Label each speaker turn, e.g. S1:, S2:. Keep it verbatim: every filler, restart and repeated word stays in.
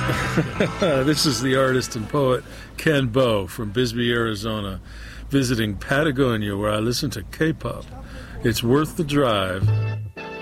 S1: This is the artist and poet Ken Bow from Bisbee, Arizona, visiting Patagonia, where I listen to K-pop. It's worth the drive.